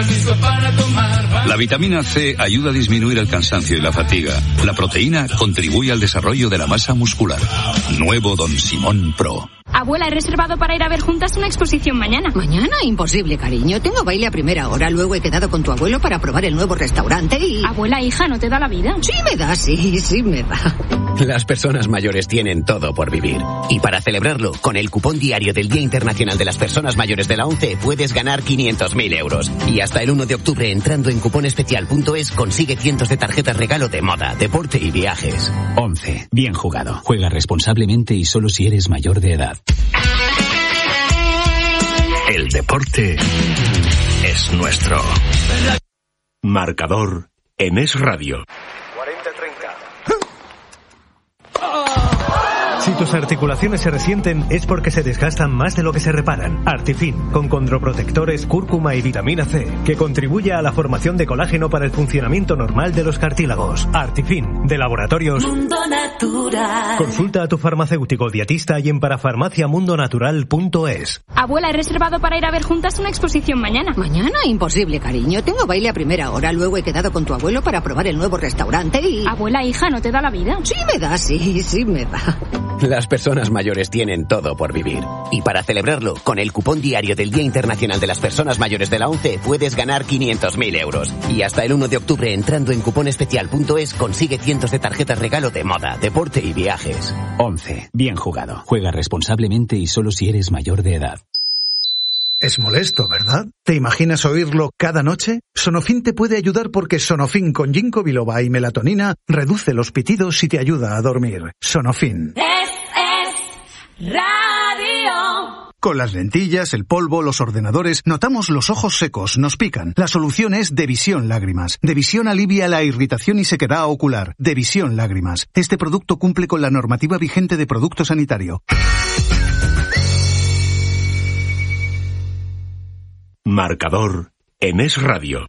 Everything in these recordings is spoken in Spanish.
La vitamina C ayuda a disminuir el cansancio y la fatiga. La proteína contribuye al desarrollo de la masa muscular. Nuevo Don Simón Pro. Abuela, he reservado para ir a ver juntas una exposición mañana. ¿Mañana? Imposible, cariño. Tengo baile a primera hora. Luego he quedado con tu abuelo para probar el nuevo restaurante y... Abuela, hija, ¿no te da la vida? Sí me da, sí me da. Las personas mayores tienen todo por vivir. Y para celebrarlo, con el cupón diario del Día Internacional de las Personas Mayores de la ONCE, puedes ganar 500.000 euros. Y hasta el 1 de octubre, entrando en cuponespecial.es, consigue cientos de tarjetas regalo de moda, deporte y viajes. ONCE. Bien jugado. Juega responsablemente y solo si eres mayor de edad. El deporte es nuestro. Marcador en Es Radio. 40-30. Si tus articulaciones se resienten es porque se desgastan más de lo que se reparan. Artifin, con condroprotectores, cúrcuma y vitamina C, que contribuye a la formación de colágeno para el funcionamiento normal de los cartílagos. Artifin, de Laboratorios Mundo Natural. Consulta a tu farmacéutico dietista y en parafarmaciamundonatural.es. Abuela, he reservado para ir a ver juntas una exposición mañana. ¿Mañana? Imposible, cariño. Tengo baile a primera hora. Luego he quedado con tu abuelo para probar el nuevo restaurante y... Abuela, hija, ¿no te da la vida? Sí me da, sí me da. Las personas mayores tienen todo por vivir. Y para celebrarlo, con el cupón diario del Día Internacional de las Personas Mayores de la ONCE, puedes ganar 500.000 euros. Y hasta el 1 de octubre, entrando en cuponespecial.es, consigue cientos de tarjetas regalo de moda, deporte y viajes. ONCE. Bien jugado. Juega responsablemente y solo si eres mayor de edad. Es molesto, ¿verdad? ¿Te imaginas oírlo cada noche? Sonofin te puede ayudar porque Sonofin con ginkgo biloba y melatonina reduce los pitidos y te ayuda a dormir. Sonofin. Es Radio. Con las lentillas, el polvo, los ordenadores, notamos los ojos secos, nos pican. La solución es Devisión Lágrimas. Devisión alivia la irritación y sequedad ocular. Devisión Lágrimas. Este producto cumple con la normativa vigente de producto sanitario. Marcador en Es Radio.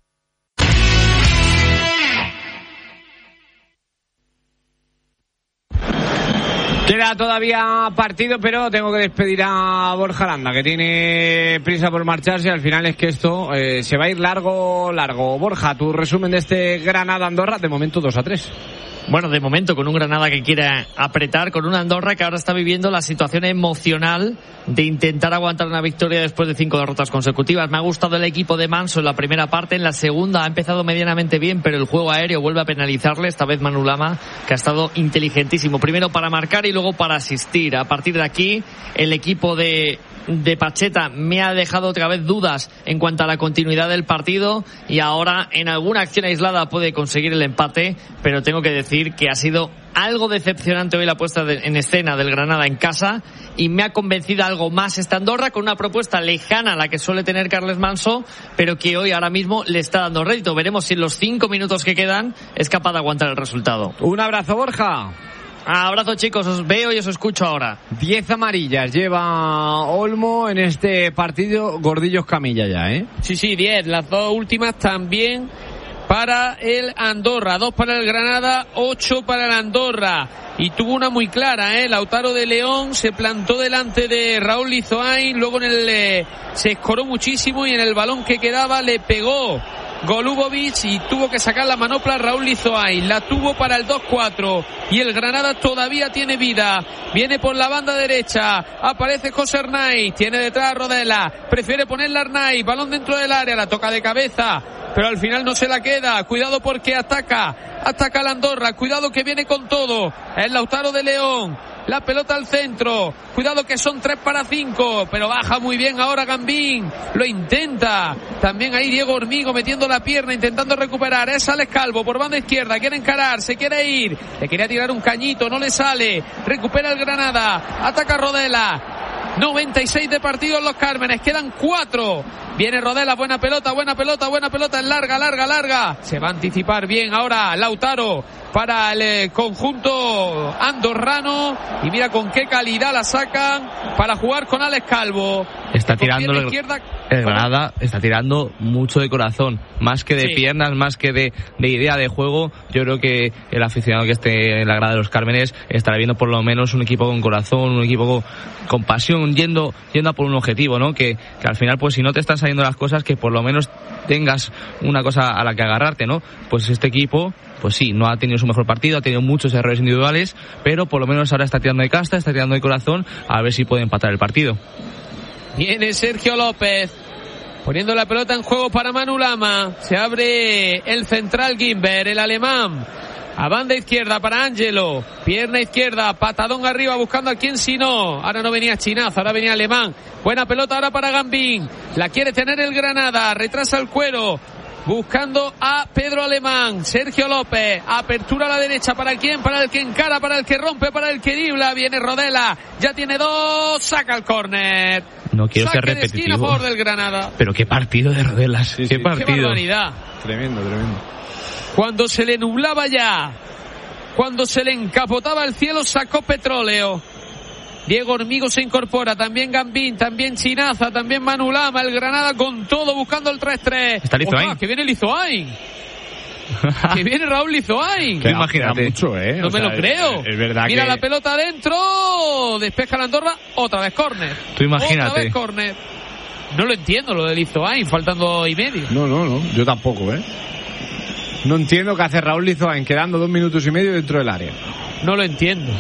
Queda todavía partido, pero tengo que despedir a Borja Aranda, que tiene prisa por marcharse. Al final es que esto se va a ir largo. Borja, tu resumen de este Granada-Andorra, de momento 2-3. Bueno, de momento con un Granada que quiere apretar, con un Andorra que ahora está viviendo la situación emocional de intentar aguantar una victoria después de 5 derrotas consecutivas. Me ha gustado el equipo de Manso en la primera parte, en la segunda ha empezado medianamente bien, pero el juego aéreo vuelve a penalizarle, esta vez Manu Lama, que ha estado inteligentísimo, primero para marcar y luego para asistir. A partir de aquí, el equipo de Pacheta me ha dejado otra vez dudas en cuanto a la continuidad del partido y ahora en alguna acción aislada puede conseguir el empate, pero tengo que decir que ha sido algo decepcionante hoy la puesta en escena del Granada en casa y me ha convencido algo más esta Andorra con una propuesta lejana a la que suele tener Carles Manso, pero que hoy ahora mismo le está dando rédito. Veremos si en los 5 minutos que quedan es capaz de aguantar el resultado. Un abrazo, Borja. Abrazo, chicos, os veo y os escucho ahora. 10 amarillas lleva Olmo en este partido. Gordillos Camilla ya, ¿eh? Sí, 10. Las dos últimas también para el Andorra. 2 para el Granada, 8 para el Andorra. Y tuvo una muy clara, Lautaro de León se plantó delante de Raúl Lizoain, luego se escoró muchísimo y en el balón que quedaba le pegó Golubovic y tuvo que sacar la manopla Raúl Lizoain. La tuvo para el 2-4 y el Granada todavía tiene vida. Viene por la banda derecha, aparece José Arnaiz, tiene detrás a Rodela, prefiere ponerla a Arnaiz, balón dentro del área, la toca de cabeza, pero al final no se la queda. Cuidado porque ataca la Andorra, cuidado que viene con todo el Lautaro de León. La pelota al centro, cuidado que son 3 para 5, pero baja muy bien ahora Gambín, lo intenta, también ahí Diego Hormigo metiendo la pierna, intentando recuperar, es Alex Calvo por banda izquierda, quiere encarar, se quiere ir, le quería tirar un cañito, no le sale, recupera el Granada, ataca Rodela. 96 de partido en Los Cármenes, quedan 4. Viene Rodela, buena pelota, es larga. Se va a anticipar bien ahora Lautaro para el conjunto andorrano. Y mira con qué calidad la sacan para jugar con Alex Calvo. Está tirando la izquierda el Granada está tirando mucho de corazón, más que de piernas, más que de idea de juego. Yo creo que el aficionado que esté en la grada de los Cármenes estará viendo por lo menos un equipo con corazón, un equipo con pasión, yendo a por un objetivo, ¿no? Que al final, pues si no te están saliendo las cosas, que por lo menos tengas una cosa a la que agarrarte, ¿no? Pues este equipo, pues sí, no ha tenido su mejor partido, ha tenido muchos errores individuales, pero por lo menos ahora está tirando de casta, está tirando de corazón, a ver si puede empatar el partido. Viene Sergio López poniendo la pelota en juego para Manu Lama. Se abre el central Gimber, el alemán. A banda izquierda para Ángelo. Pierna izquierda, patadón arriba buscando a quien si no. Ahora no venía Chinazo, ahora venía Alemán. Buena pelota ahora para Gambín. La quiere tener el Granada. Retrasa el Cuero. Buscando a Pedro Alemán. Sergio López. Apertura a la derecha. ¿Para quién? Para el que encara, para el que rompe, para el que dribla. Viene Rodela. Ya tiene 2. Saca el córner. No quiero Saque ser repetitivo. De esquina a favor del Granada. Pero qué partido de Rodelas. Qué partido. Qué barbaridad. Tremendo. Cuando se le nublaba ya, cuando se le encapotaba el cielo, sacó petróleo. Diego Hormigo se incorpora, también Gambín, también Chinaza, también Manu Lama, el Granada con todo buscando el 3-3. Está Lizoain. Que viene Lizoain. Que viene Raúl Lizoain. Imagínate. Mucho, No me lo creo. Es verdad. Mira que... la pelota adentro, despeja la Andorra, otra vez córner. Tú imagínate. Otra vez córner. No lo entiendo lo de Lizoain, faltando y medio. No, yo tampoco, No entiendo qué hace Raúl Lizoain quedando 2 minutos y medio dentro del área. No lo entiendo.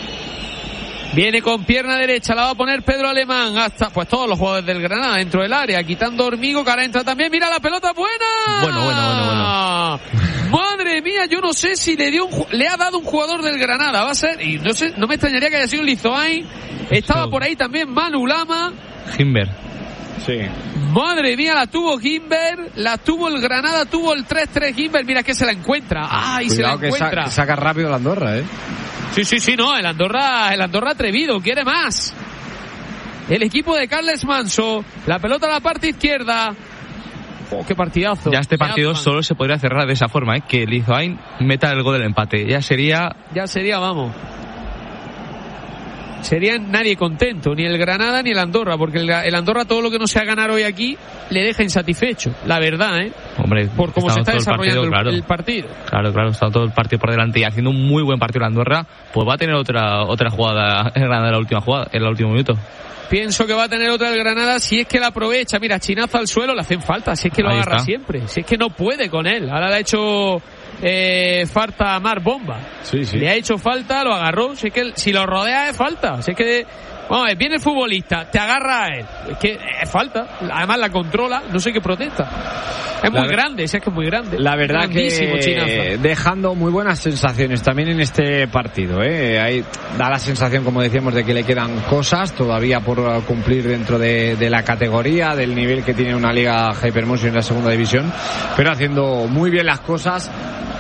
Viene con pierna derecha, la va a poner Pedro Alemán. Hasta, pues todos los jugadores del Granada dentro del área, quitando Hormigo, que ahora entra también. Mira la pelota buena. Bueno. Madre mía, yo no sé si le ha dado un jugador del Granada. Va a ser, y no sé, no me extrañaría que haya sido Lizoain. Estaba por ahí también Manu Lama. Gimber. Sí. Madre mía, la tuvo Gimber, la tuvo el Granada, tuvo el 3-3 Gimber. Mira que se la encuentra. ¡Ay, se la encuentra! Que saca rápido la Andorra, Sí, no, el Andorra atrevido, quiere más. El equipo de Carles Manso, la pelota a la parte izquierda. Oh, qué partidazo. Ya este partido solo se podría cerrar de esa forma, que Lizoain meta el gol del empate. Ya sería, vamos. Sería nadie contento, ni el Granada ni el Andorra, porque el Andorra todo lo que no sea ganar hoy aquí le deja insatisfecho, la verdad, Hombre, por cómo se está desarrollando el partido. Claro, está todo el partido por delante y haciendo un muy buen partido el Andorra, pues va a tener otra jugada el Granada en el último minuto. Pienso que va a tener otra el Granada si es que la aprovecha. Mira, chinazo al suelo, le hacen falta, si es que lo agarra siempre, si es que no puede con él. Ahora le ha hecho falta a Mar Bomba. Sí. Le ha hecho falta, lo agarró. Si es que si lo rodea es falta. Si es que viene el futbolista, te agarra a él. Es que es falta. Además la controla, no sé qué protesta. Es muy grande, si es que es muy grande. La verdad que Chinazo. Dejando muy buenas sensaciones también en este partido. Ahí da la sensación, como decíamos, de que le quedan cosas todavía por cumplir dentro de la categoría, del nivel que tiene una liga Hypermotion en la segunda división, pero haciendo muy bien las cosas.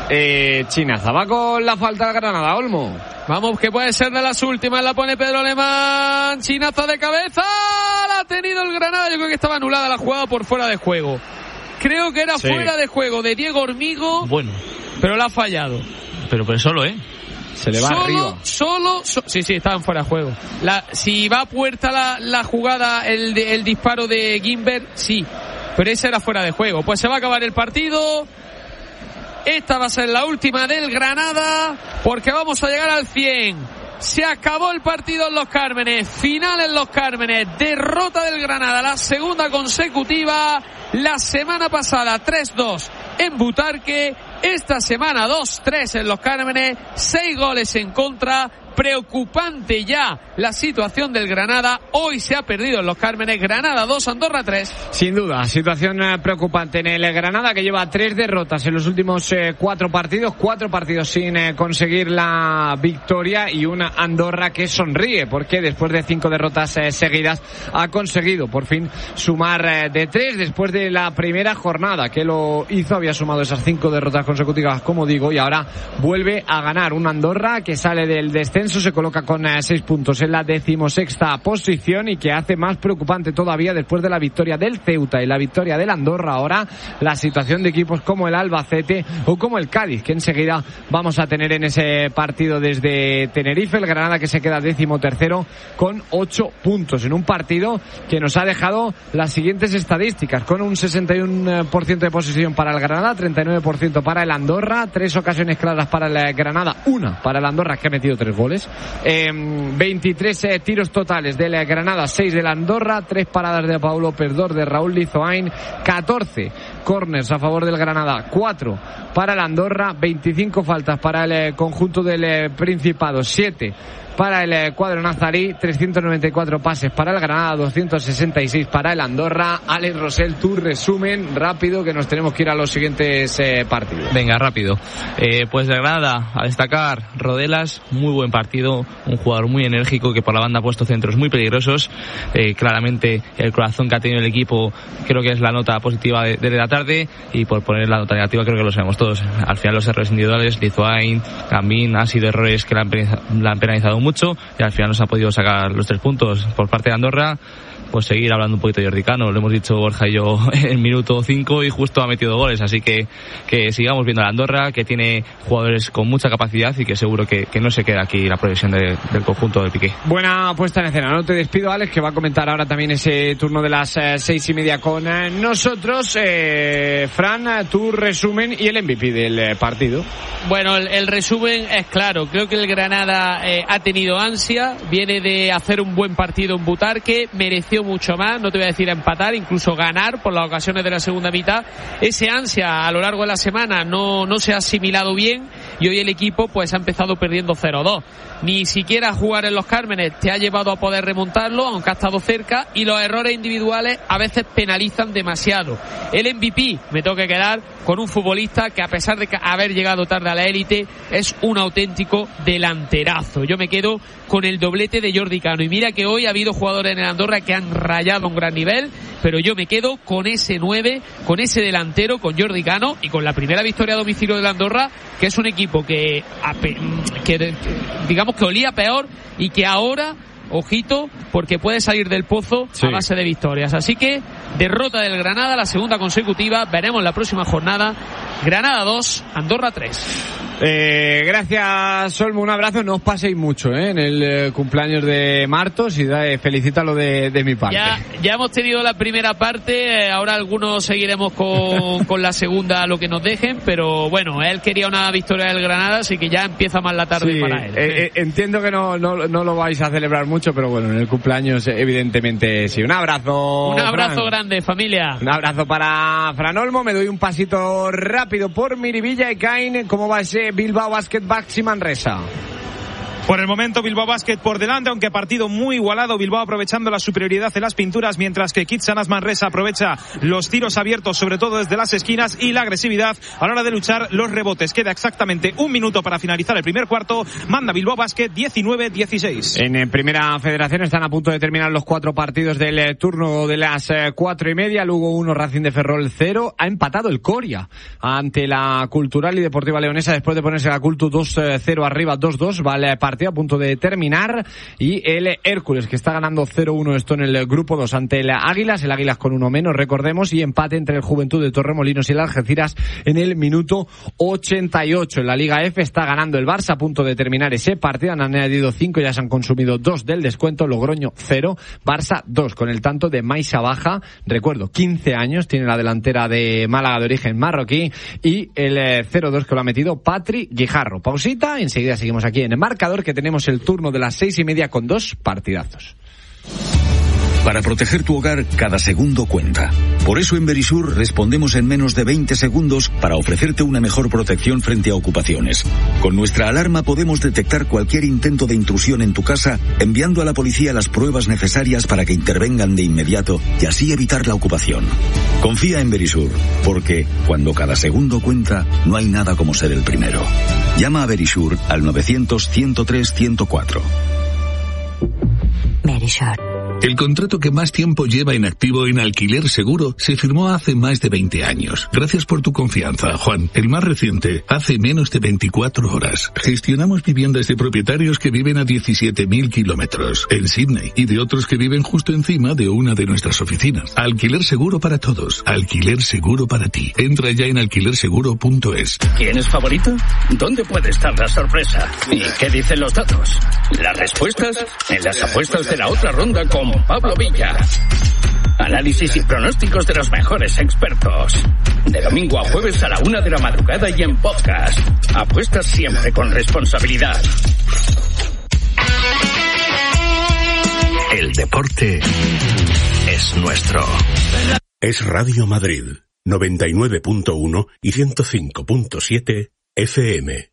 Chinaza va con la falta de Granada, Olmo. Vamos, que puede ser de las últimas, la pone Pedro Alemán, chinazo de cabeza, la ha tenido el Granada, yo creo que estaba anulada la jugada por fuera de juego. Creo que era fuera de juego de Diego Hormigo, pero la ha fallado. Pero solo, se le va arriba. Sí, estaban fuera de juego. Si va a puerta la jugada, el disparo de Gimber, sí, pero ese era fuera de juego. Pues se va a acabar el partido. Esta va a ser la última del Granada, porque vamos a llegar al 100. Se acabó el partido en Los Cármenes, final en Los Cármenes, derrota del Granada, la segunda consecutiva. La semana pasada 3-2 en Butarque, esta semana 2-3 en Los Cármenes, 6 goles en contra. Preocupante ya la situación del Granada. Hoy se ha perdido en Los Cármenes. Granada 2, Andorra 3. Sin duda, situación preocupante en el Granada, que lleva 3 derrotas en los últimos 4 partidos. 4 partidos sin conseguir la victoria, y una Andorra que sonríe porque después de 5 derrotas seguidas ha conseguido por fin sumar de 3 después de la primera jornada que lo hizo. Había sumado esas 5 derrotas consecutivas, como digo, y ahora vuelve a ganar un Andorra que sale del descenso, se coloca con 6 puntos en la 16ª posición y que hace más preocupante todavía después de la victoria del Ceuta y la victoria del Andorra ahora la situación de equipos como el Albacete o como el Cádiz, que enseguida vamos a tener en ese partido desde Tenerife. El Granada que se queda 13º con 8 puntos en un partido que nos ha dejado las siguientes estadísticas, con un 61% de posesión para el Granada, 39% para el Andorra, 3 ocasiones claras para el Granada, una para el Andorra que ha metido 3 goles, 23 tiros totales del Granada, 6 del Andorra, 3 paradas de Pau López, 2 de Raúl Lizoain, 14 córners a favor del Granada, 4 para el Andorra, 25 faltas para el conjunto del Principado, 7 para el cuadro nazarí, 394 pases para el Granada, 266 para el Andorra. Alex Rosell, tu resumen rápido, que nos tenemos que ir a los siguientes partidos. Venga, rápido. Pues de Granada, a destacar, Rodelas, muy buen partido, un jugador muy enérgico que por la banda ha puesto centros muy peligrosos. Claramente el corazón que ha tenido el equipo creo que es la nota positiva de la tarde, y por poner la nota negativa creo que lo sabemos todos. Al final los errores individuales, Lizoain, Gambín, han sido errores que la han penalizado mucho, y al final nos ha podido sacar los 3 puntos. Por parte de Andorra, pues seguir hablando un poquito de Jordi Cano, lo hemos dicho Borja y yo en minuto 5 y justo ha metido goles, así que sigamos viendo a la Andorra, que tiene jugadores con mucha capacidad y que seguro que no se queda aquí la progresión del conjunto de Piqué. Buena puesta en escena, no te despido, Alex, que va a comentar ahora también ese turno de las 6:30 con nosotros. Fran, tu resumen y el MVP del partido. Bueno, el resumen es claro, creo que el Granada ha tenido ansia, viene de hacer un buen partido en Butarque, mereció mucho más, no te voy a decir empatar, incluso ganar por las ocasiones de la segunda mitad. Ese ansia a lo largo de la semana no se ha asimilado bien, y hoy el equipo pues ha empezado perdiendo 0-2. Ni siquiera jugar en los Cármenes te ha llevado a poder remontarlo, aunque ha estado cerca, y los errores individuales a veces penalizan demasiado. El MVP me tengo que quedar con un futbolista que, a pesar de haber llegado tarde a la élite, es un auténtico delanterazo. Yo me quedo con el doblete de Jordi Cano, y mira que hoy ha habido jugadores en el Andorra que han rayado a un gran nivel, pero yo me quedo con ese 9, con ese delantero, con Jordi Cano, y con la primera victoria a domicilio de la Andorra, que es un equipo que digamos que olía peor, y que ahora, ojito, porque puede salir del pozo a base de victorias. Así que derrota del Granada, la segunda consecutiva. Veremos la próxima jornada. Granada 2, Andorra 3. Gracias, Olmo, un abrazo. No os paséis mucho en el cumpleaños de Martos, y felicítalo de mi parte. Ya hemos tenido la primera parte, ahora algunos seguiremos con la segunda, lo que nos dejen, pero bueno, él quería una victoria del Granada, así que ya empieza más la tarde para él. Entiendo que no lo vais a celebrar mucho, pero bueno, en el cumpleaños evidentemente sí. Un abrazo. Un abrazo grande, familia. Un abrazo para Fran Olmo. Me doy un pasito rápido por Miribilla y Caín. ¿Cómo va ese Bilbao Basket Baxi Manresa? Por el momento Bilbao Basket por delante, aunque partido muy igualado. Bilbao aprovechando la superioridad en las pinturas, mientras que Kitsanas Manresa aprovecha los tiros abiertos, sobre todo desde las esquinas, y la agresividad a la hora de luchar los rebotes. Queda exactamente un minuto para finalizar el primer cuarto. Manda Bilbao Basket 19-16. En Primera Federación están a punto de terminar los 4 partidos del turno de las 4:30. Lugo 1, Racing de Ferrol 0. Ha empatado el Coria ante la Cultural y Deportiva Leonesa después de ponerse la Cultu 2-0 arriba, 2-2. Vale, partido a punto de terminar, y el Hércules, que está ganando 0-1 esto en el grupo 2 ante el Águilas con 1 menos, recordemos, y empate entre el Juventud de Torremolinos y el Algeciras en el minuto 88. En la Liga F está ganando el Barça, a punto de terminar ese partido, han añadido 5, ya se han consumido 2 del descuento. Logroño 0, Barça 2, con el tanto de Maisa Baja, recuerdo, 15 años, tiene la delantera de Málaga de origen marroquí, y el 0-2 que lo ha metido Patri Guijarro. Pausita, enseguida seguimos aquí en el marcador, que tenemos el turno de las 6:30 con 2 partidazos. Para proteger tu hogar, cada segundo cuenta. Por eso en Verisur respondemos en menos de 20 segundos para ofrecerte una mejor protección frente a ocupaciones. Con nuestra alarma podemos detectar cualquier intento de intrusión en tu casa, enviando a la policía las pruebas necesarias para que intervengan de inmediato y así evitar la ocupación. Confía en Verisur, porque cuando cada segundo cuenta, no hay nada como ser el primero. Llama a Verisur al 900 103 104. Verisur. El contrato que más tiempo lleva en activo en Alquiler Seguro se firmó hace más de 20 años. Gracias por tu confianza, Juan. El más reciente, hace menos de 24 horas. Gestionamos viviendas de propietarios que viven a 17.000 kilómetros en Sydney y de otros que viven justo encima de una de nuestras oficinas. Alquiler Seguro para todos. Alquiler Seguro para ti. Entra ya en alquilerseguro.es. ¿Quién es favorito? ¿Dónde puede estar la sorpresa? ¿Y qué dicen los datos? Las respuestas en las apuestas de la otra ronda con Pablo Villa. Análisis y pronósticos de los mejores expertos. De domingo a jueves a la 1 de la madrugada y en podcast. Apuestas siempre con responsabilidad. El deporte es nuestro. Es Radio Madrid, 99.1 y 105.7 FM.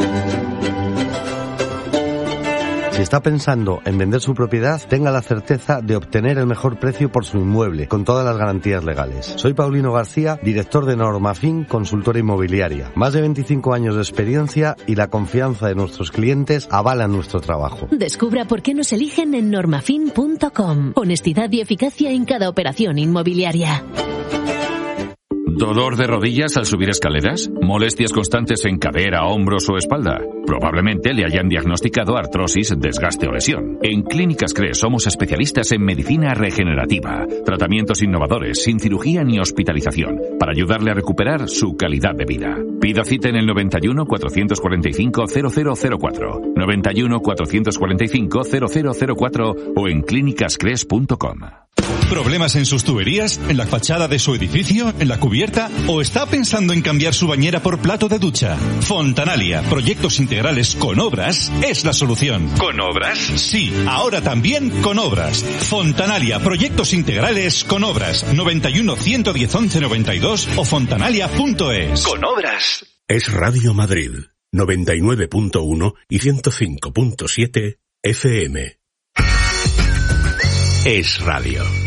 Si está pensando en vender su propiedad, tenga la certeza de obtener el mejor precio por su inmueble, con todas las garantías legales. Soy Paulino García, director de Normafin, consultora inmobiliaria. Más de 25 años de experiencia y la confianza de nuestros clientes avalan nuestro trabajo. Descubra por qué nos eligen en normafin.com. Honestidad y eficacia en cada operación inmobiliaria. ¿Dolor de rodillas al subir escaleras? ¿Molestias constantes en cadera, hombros o espalda? Probablemente le hayan diagnosticado artrosis, desgaste o lesión. En Clínicas CRES somos especialistas en medicina regenerativa, tratamientos innovadores, sin cirugía ni hospitalización, para ayudarle a recuperar su calidad de vida. Pida cita en el 91 445 0004, 91 445 0004 o en clínicascres.com. ¿Problemas en sus tuberías? ¿En la fachada de su edificio? ¿En la cubierta? ¿O está pensando en cambiar su bañera por plato de ducha? Fontanalia, proyectos integrales con obras, es la solución. ¿Con obras? Sí, ahora también con obras. Fontanalia, proyectos integrales con obras. 91 110 11 92 o fontanalia.es. Con obras. Es Radio Madrid, 99.1 y 105.7 FM. Es Radio.